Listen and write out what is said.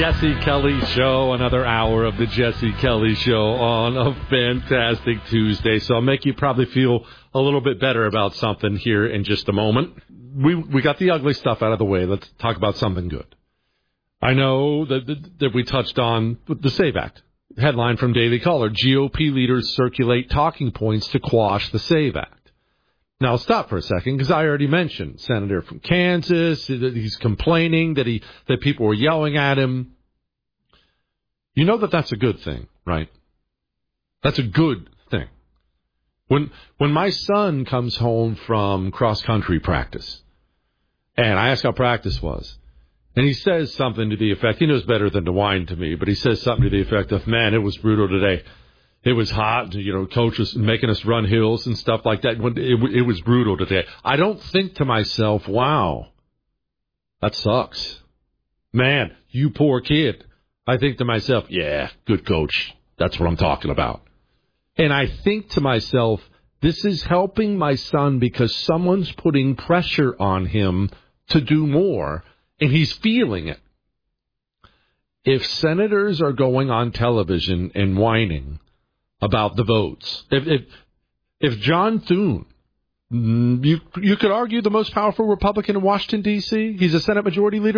Jesse Kelly Show, another hour of the Jesse Kelly Show on a fantastic Tuesday. So I'll make you probably feel a little bit better about something here in just a moment. We got the ugly stuff out of the way. Let's talk about something good. I know that we touched on the SAVE Act. Headline from Daily Caller, GOP leaders circulate talking points to quash the SAVE Act. Now, stop for a second, because I already mentioned Senator from Kansas. He's complaining that people were yelling at him. You know that's a good thing, right? That's a good thing. When my son comes home from cross-country practice, and I ask how practice was, and he says something to the effect, he knows better than to whine to me, but he says something to the effect of, man, it was brutal today. It was hot, coach was making us run hills and stuff like that. It was brutal today. I don't think to myself, wow, that sucks. Man, you poor kid. I think to myself, yeah, good coach. That's what I'm talking about. And I think to myself, this is helping my son because someone's putting pressure on him to do more, and he's feeling it. If senators are going on television and whining about the votes, if John Thune, you could argue the most powerful Republican in Washington, D.C., he's a Senate Majority Leader,